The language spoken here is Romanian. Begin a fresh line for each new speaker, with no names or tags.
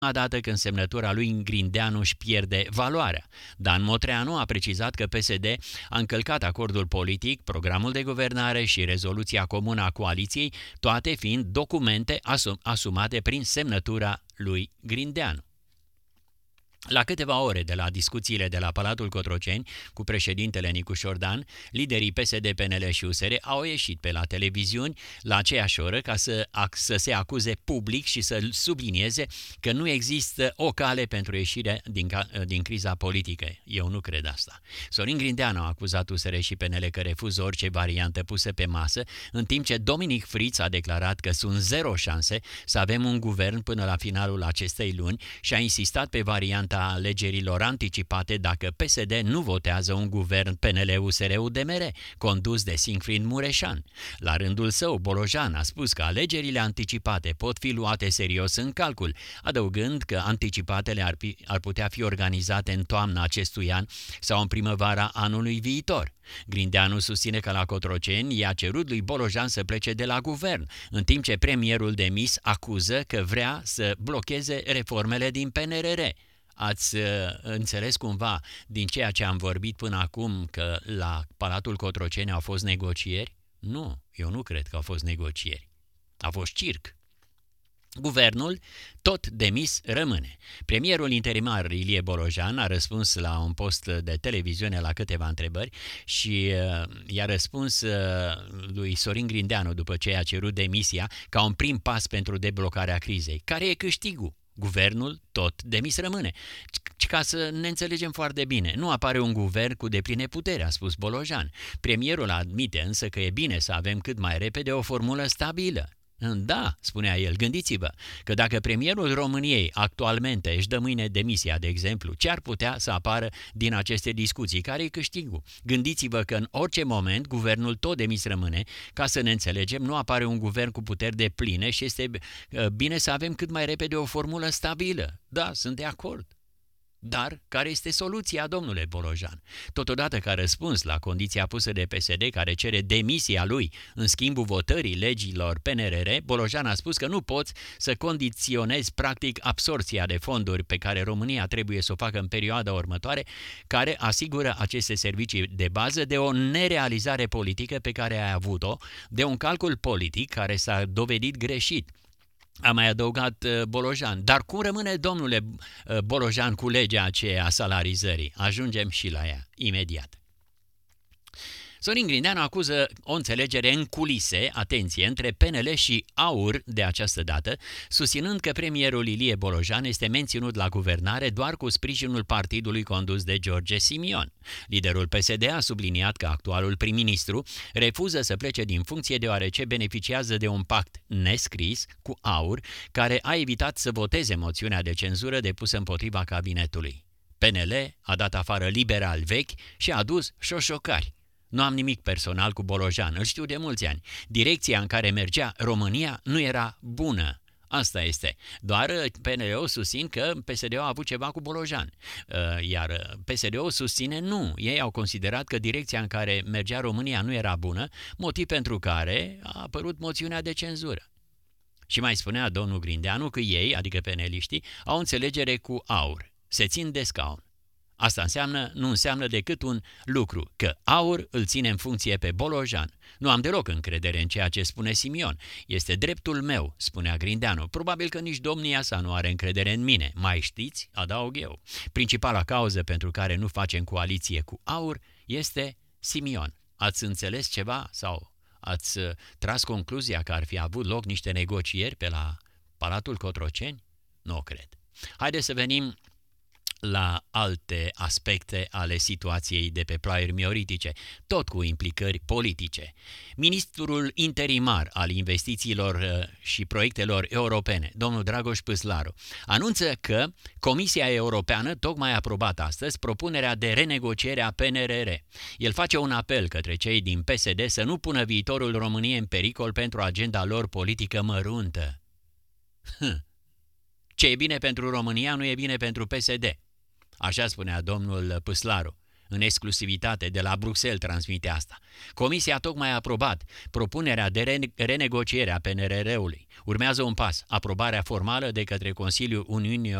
dată când semnătura lui Grindeanu își pierde valoarea. Dan Motreanu a precizat că PSD a încălcat acordul politic, programul de guvernare și rezoluția comună a coaliției, toate fiind documente asumate prin semnătura lui Grindeanu. La câteva ore de la discuțiile de la Palatul Cotroceni cu președintele Nicușor Dan, liderii PSD, PNL și USR au ieșit pe la televiziuni la aceeași oră ca să se acuze public și să sublinieze că nu există o cale pentru ieșirea din criza politică. Eu nu cred asta. Sorin Grindeanu a acuzat USR și PNL că refuză orice variantă pusă pe masă, în timp ce Dominic Friț a declarat că sunt zero șanse să avem un guvern până la finalul acestei luni și a insistat pe varianta alegerilor anticipate dacă PSD nu votează un guvern PNL-USR-UDMR, condus de Siegfried Mureșan. La rândul său, Bolojan a spus că alegerile anticipate pot fi luate serios în calcul, adăugând că anticipatele ar putea fi organizate în toamna acestui an sau în primăvara anului viitor. Grindeanu susține că la Cotroceni i-a cerut lui Bolojan să plece de la guvern, în timp ce premierul demis acuză că vrea să blocheze reformele din PNRR. Ați înțeles cumva din ceea ce am vorbit până acum că la Palatul Cotroceni au fost negocieri? Nu, eu nu cred că au fost negocieri. A fost circ. Guvernul, tot demis, rămâne. Premierul interimar Ilie Bolojan a răspuns la un post de televiziune la câteva întrebări și i-a răspuns lui Sorin Grindeanu după ce a cerut demisia ca un prim pas pentru deblocarea crizei. Care e câștigul? Guvernul tot demis rămâne. Ca să ne înțelegem foarte bine, nu apare un guvern cu depline putere, a spus Bolojan. Premierul admite însă că e bine să avem cât mai repede o formulă stabilă. Da, spunea el, gândiți-vă că dacă premierul României actualmente își dă mâine demisia, de exemplu, ce ar putea să apară din aceste discuții? Care-i câștigul? Gândiți-vă că în orice moment guvernul tot demis rămâne, ca să ne înțelegem, nu apare un guvern cu puteri de pline și este bine să avem cât mai repede o formulă stabilă. Da, sunt de acord. Dar care este soluția, domnule Bolojan? Totodată ca răspuns la condiția pusă de PSD care cere demisia lui în schimbul votării legilor PNRR, Bolojan a spus că nu poți să condiționezi practic absorția de fonduri pe care România trebuie să o facă în perioada următoare, care asigură aceste servicii de bază de o nerealizare politică pe care ai avut-o, de un calcul politic care s-a dovedit greșit. A mai adăugat Bolojan. Dar cum rămâne, domnule Bolojan, cu legea aceea a salarizării? Ajungem și la ea, imediat. Sorin Grindeanu acuză o înțelegere în culise, atenție, între PNL și AUR de această dată, susținând că premierul Ilie Bolojan este menținut la guvernare doar cu sprijinul partidului condus de George Simion. Liderul PSD a subliniat că actualul prim-ministru refuză să plece din funcție deoarece beneficiază de un pact nescris cu AUR, care a evitat să voteze moțiunea de cenzură depusă împotriva cabinetului. PNL a dat afară liberali vechi și a adus șoșocari. Nu am nimic personal cu Bolojan, îl știu de mulți ani. Direcția în care mergea România nu era bună. Asta este. Doar PNL-ul susțin că PSD-ul a avut ceva cu Bolojan. Iar PSD-ul susține nu. Ei au considerat că direcția în care mergea România nu era bună, motiv pentru care a apărut moțiunea de cenzură. Și mai spunea domnul Grindeanu că ei, adică PNL-iștii, au înțelegere cu AUR. Se țin de scaun. Asta nu înseamnă decât un lucru, că AUR îl ține în funcție pe Bolojan. Nu am deloc încredere în ceea ce spune Simion. Este dreptul meu, spunea Grindeanu. Probabil că nici domnia sa nu are încredere în mine. Mai știți? Adaug eu. Principala cauză pentru care nu facem coaliție cu AUR este Simion. Ați înțeles ceva sau ați tras concluzia că ar fi avut loc niște negocieri pe la Palatul Cotroceni? Nu o cred. Haideți să venim la alte aspecte ale situației de pe plaiuri mioritice, tot cu implicări politice. Ministrul interimar al investițiilor și proiectelor europene, domnul Dragoș Păslaru, anunță că Comisia Europeană tocmai a aprobat astăzi propunerea de renegociere a PNRR. El face un apel către cei din PSD să nu pună viitorul României în pericol pentru agenda lor politică măruntă. Ce e bine pentru România nu e bine pentru PSD. Așa spunea domnul Păslaru. în exclusivitate de la Bruxelles transmite asta. Comisia tocmai a aprobat propunerea de renegociere a PNRR-ului. Urmează un pas, aprobarea formală de către Consiliul Uniunii